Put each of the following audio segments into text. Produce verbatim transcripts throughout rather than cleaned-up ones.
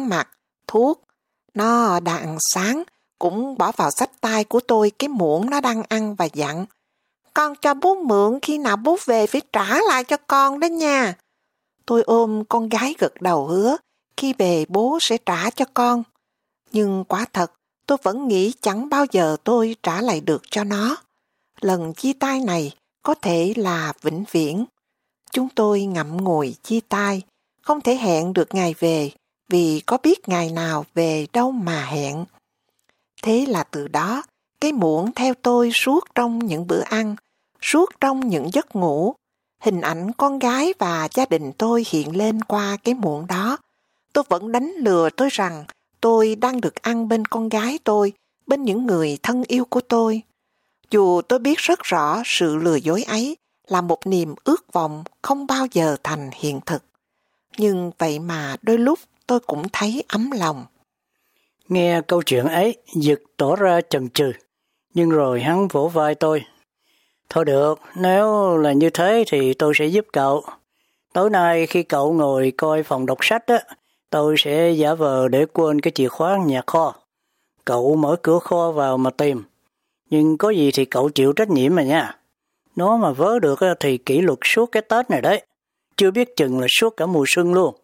ăn mặc, thuốc. Nó đã ăn sáng, cũng bỏ vào xách tay của tôi cái muỗng nó đang ăn và dặn. Con cho bố mượn, khi nào bố về phải trả lại cho con đó nha. Tôi ôm con gái gật đầu hứa, khi về bố sẽ trả cho con. Nhưng quả thật, tôi vẫn nghĩ chẳng bao giờ tôi trả lại được cho nó. Lần chia tay này có thể là vĩnh viễn. Chúng tôi ngậm ngùi chia tay, không thể hẹn được ngày về, vì có biết ngày nào về đâu mà hẹn. Thế là từ đó, cái muỗng theo tôi suốt trong những bữa ăn, suốt trong những giấc ngủ. Hình ảnh con gái và gia đình tôi hiện lên qua cái muỗng đó. Tôi vẫn đánh lừa tôi rằng tôi đang được ăn bên con gái tôi, bên những người thân yêu của tôi. Dù tôi biết rất rõ sự lừa dối ấy là một niềm ước vọng không bao giờ thành hiện thực. Nhưng vậy mà đôi lúc tôi cũng thấy ấm lòng. Nghe câu chuyện ấy, Dực tỏ ra chần chừ, nhưng rồi hắn vỗ vai tôi. Thôi được, nếu là như thế thì tôi sẽ giúp cậu. Tối nay khi cậu ngồi coi phòng đọc sách á, tôi sẽ giả vờ để quên cái chìa khóa nhà kho. Cậu mở cửa kho vào mà tìm. Nhưng có gì thì cậu chịu trách nhiệm mà nha. Nó mà vớ được thì kỷ luật suốt cái Tết này đấy. Chưa biết chừng là suốt cả mùa xuân luôn.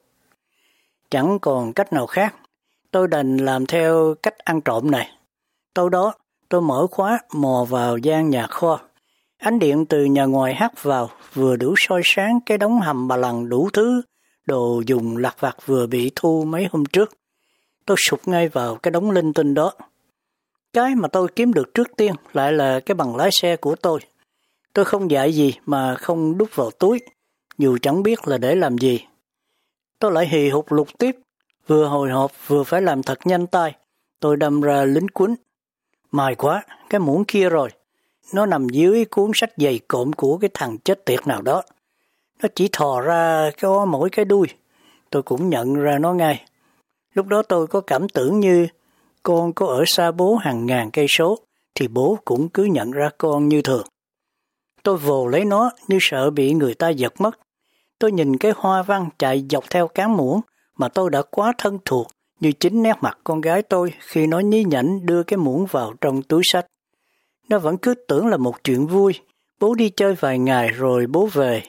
Chẳng còn cách nào khác. Tôi đành làm theo cách ăn trộm này. Tối đó, tôi mở khóa mò vào gian nhà kho. Ánh điện từ nhà ngoài hắt vào, vừa đủ soi sáng cái đống hầm bà lằng đủ thứ, đồ dùng lặt vặt vừa bị thu mấy hôm trước. Tôi sụt ngay vào cái đống linh tinh đó. Cái mà tôi kiếm được trước tiên lại là cái bằng lái xe của tôi. Tôi không dạy gì mà không đút vào túi, dù chẳng biết là để làm gì. Tôi lại hì hục lục tiếp, vừa hồi hộp vừa phải làm thật nhanh tay. Tôi đâm ra lính quýnh. May quá, cái muỗng kia rồi. Nó nằm dưới cuốn sách dày cộm của cái thằng chết tiệt nào đó. Nó chỉ thò ra có mỗi cái đuôi. Tôi cũng nhận ra nó ngay. Lúc đó tôi có cảm tưởng như con có ở xa bố hàng ngàn cây số, thì bố cũng cứ nhận ra con như thường. Tôi vồ lấy nó như sợ bị người ta giật mất. Tôi nhìn cái hoa văn chạy dọc theo cán muỗng mà tôi đã quá thân thuộc, như chính nét mặt con gái tôi khi nó nhí nhảnh đưa cái muỗng vào trong túi sách. Nó vẫn cứ tưởng là một chuyện vui, bố đi chơi vài ngày rồi bố về.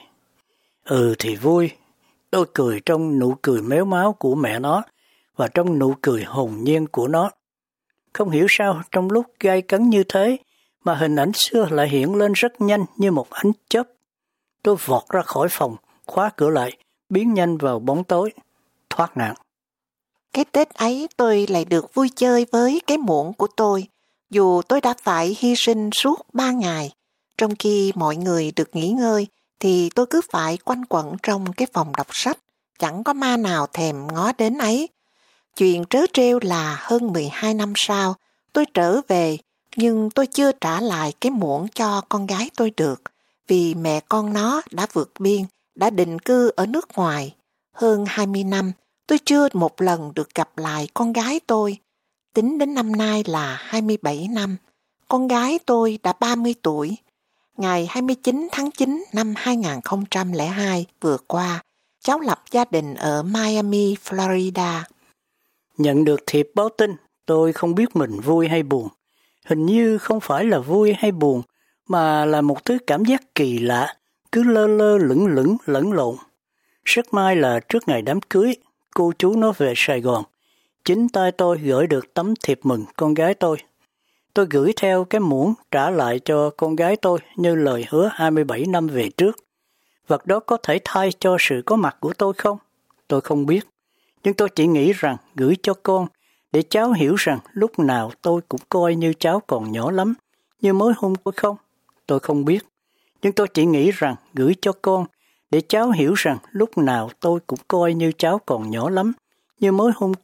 Ừ thì vui. Tôi cười trong nụ cười méo máu của mẹ nó và trong nụ cười hồn nhiên của nó. Không hiểu sao trong lúc gay cấn như thế mà hình ảnh xưa lại hiện lên rất nhanh như một ánh chớp. Tôi vọt ra khỏi phòng, khóa cửa lại, biến nhanh vào bóng tối, thoát nạn. Cái Tết ấy tôi lại được vui chơi với cái muỗng của tôi, dù tôi đã phải hy sinh suốt ba ngày. Trong khi mọi người được nghỉ ngơi, thì tôi cứ phải quanh quẩn trong cái phòng đọc sách, chẳng có ma nào thèm ngó đến ấy. Chuyện trớ trêu là hơn mười hai năm sau, tôi trở về, nhưng tôi chưa trả lại cái muỗng cho con gái tôi được, vì mẹ con nó đã vượt biên, đã định cư ở nước ngoài. Hơn hai mươi năm, tôi chưa một lần được gặp lại con gái tôi. Tính đến năm nay là hai mươi bảy năm, con gái tôi đã ba mươi tuổi. Ngày hai mươi chín tháng chín năm hai nghìn không trăm lẻ hai vừa qua, cháu lập gia đình ở Miami, Florida. Nhận được thiệp báo tin, tôi không biết mình vui hay buồn. Hình như không phải là vui hay buồn, mà là một thứ cảm giác kỳ lạ, cứ lơ lơ lửng lửng lẫn lộn. Rất may là trước ngày đám cưới, cô chú nó về Sài Gòn. Chính tay tôi gửi được tấm thiệp mừng con gái tôi. Tôi gửi theo cái muỗng trả lại cho con gái tôi như lời hứa hai mươi bảy năm về trước. Vật đó có thể thay cho sự có mặt của tôi không? Tôi không biết. Nhưng tôi chỉ nghĩ rằng gửi cho con để cháu hiểu rằng lúc nào tôi cũng coi như cháu còn nhỏ lắm, như mới hôm tôi không. Tôi không biết. Nhưng tôi chỉ nghĩ rằng gửi cho con để cháu hiểu rằng lúc nào tôi cũng coi như cháu còn nhỏ lắm, như mới hôm